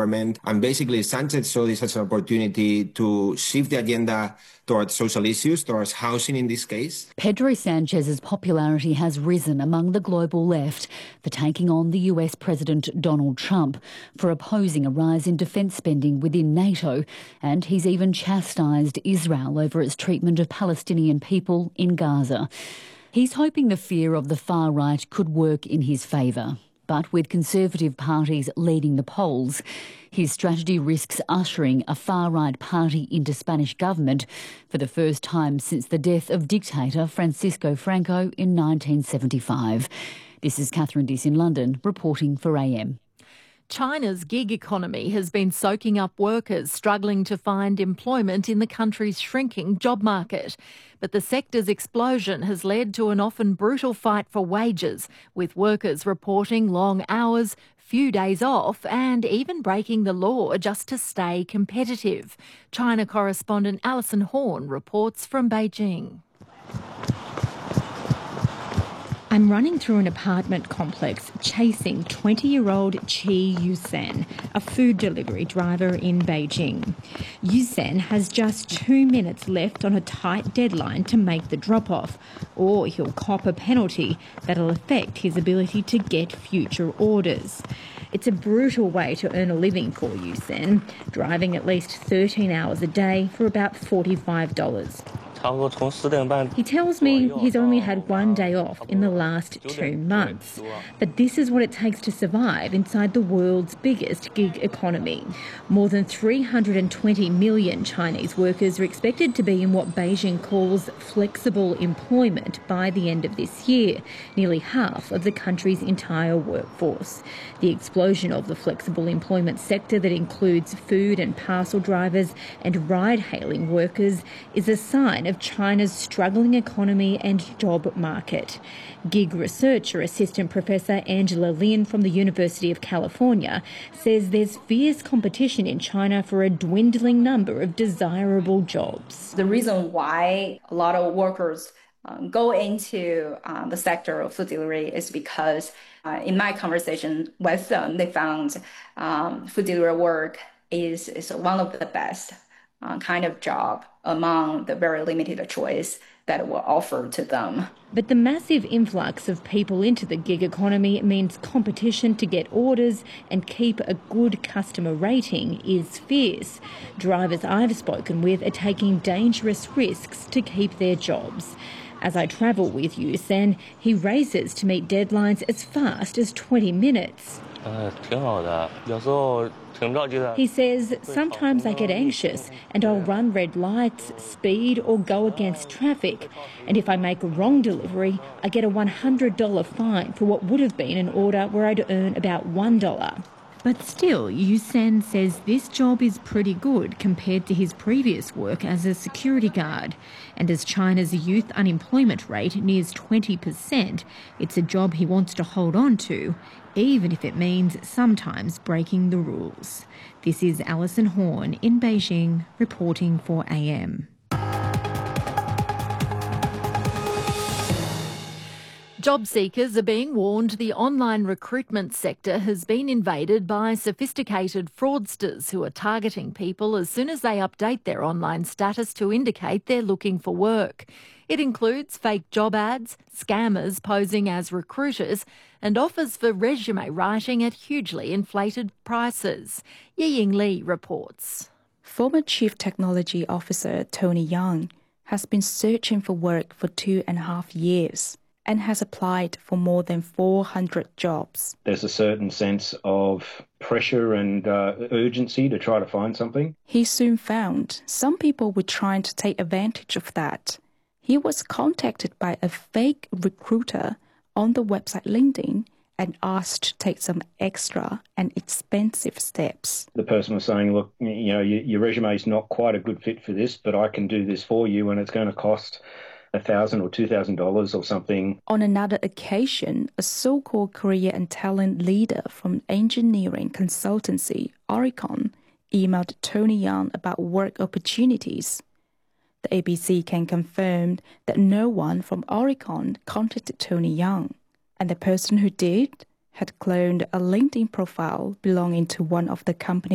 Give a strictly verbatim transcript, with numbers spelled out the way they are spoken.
government. And basically, Sanchez saw this as an opportunity to shift the agenda towards social issues, towards housing in this case. Pedro Sanchez's popularity has risen among the global left for taking on the U S President Donald Trump, for opposing a rise in defence spending within NATO, and he's even chastised Israel over its treatment of Palestinian people in Gaza. He's hoping the fear of the far right could work in his favour. But with Conservative parties leading the polls, his strategy risks ushering a far-right party into Spanish government for the first time since the death of dictator Francisco Franco in nineteen seventy-five. This is Catherine Diss in London, reporting for A M. China's gig economy has been soaking up workers struggling to find employment in the country's shrinking job market. But the sector's explosion has led to an often brutal fight for wages, with workers reporting long hours, few days off and even breaking the law just to stay competitive. China correspondent Alison Horn reports from Beijing. I'm running through an apartment complex chasing twenty-year-old Qi Yusen, a food delivery driver in Beijing. Yusen has just two minutes left on a tight deadline to make the drop-off, or he'll cop a penalty that'll affect his ability to get future orders. It's a brutal way to earn a living for Yusen, driving at least thirteen hours a day for about forty-five dollars. He tells me he's only had one day off in the last two months. But this is what it takes to survive inside the world's biggest gig economy. More than three hundred twenty million Chinese workers are expected to be in what Beijing calls flexible employment by the end of this year, nearly half of the country's entire workforce. The explosion of the flexible employment sector that includes food and parcel drivers and ride-hailing workers is a sign of China's struggling economy and job market. Gig researcher Assistant Professor Angela Lin from the University of California says there's fierce competition in China for a dwindling number of desirable jobs. The reason why a lot of workers um, go into um, the sector of food delivery is because uh, in my conversation with them, they found um, food delivery work is, is one of the best uh, kind of job among the very limited choice that were offered to them. But the massive influx of people into the gig economy means competition to get orders and keep a good customer rating is fierce. Drivers I've spoken with are taking dangerous risks to keep their jobs. As I travel with Yusen, he races to meet deadlines as fast as twenty minutes. He says, sometimes I get anxious and I'll run red lights, speed or go against traffic. And if I make a wrong delivery, I get a one hundred dollars fine for what would have been an order where I'd earn about one dollar. But still, Yusen says this job is pretty good compared to his previous work as a security guard. And as China's youth unemployment rate nears twenty percent, it's a job he wants to hold on to, even if it means sometimes breaking the rules. This is Alison Horn in Beijing, reporting for A M. Job seekers are being warned the online recruitment sector has been invaded by sophisticated fraudsters who are targeting people as soon as they update their online status to indicate they're looking for work. It includes fake job ads, scammers posing as recruiters, and offers for resume writing at hugely inflated prices. Yiying Li reports. Former Chief Technology Officer Tony Yang has been searching for work for two and a half years and has applied for more than four hundred jobs. There's a certain sense of pressure and uh, urgency to try to find something. He soon found some people were trying to take advantage of that. He was contacted by a fake recruiter on the website LinkedIn and asked to take some extra and expensive steps. The person was saying, look, you know, your, your resume is not quite a good fit for this, but I can do this for you and it's going to cost one thousand dollars or two thousand dollars or something. On another occasion, a so-called career and talent leader from engineering consultancy Oricon emailed Tony Yang about work opportunities. The A B C can confirm that no one from Oricon contacted Tony Yang, and the person who did had cloned a LinkedIn profile belonging to one of the company's